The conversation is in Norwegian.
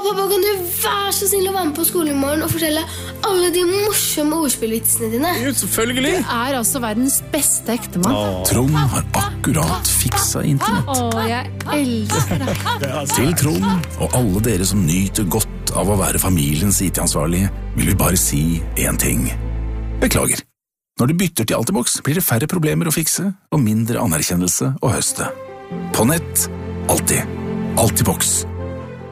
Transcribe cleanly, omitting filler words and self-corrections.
pappa, kan du være så snill å være med på skolen i morgen og fortelle alle de morsomme ordspillvitsene dine? Jo, selvfølgelig. Er altså verdens beste ektemann. Trond har akkurat fiksa internett. Jeg elsker det. Til Trond og alle dere som nyter godt av å være familiens IT-ansvarlige, vil vi bare si en ting. Beklager. Når du bytter til Altibox, blir det færre problemer å fikse og mindre anerkjennelse å høste. På nett, alltid. Altibox.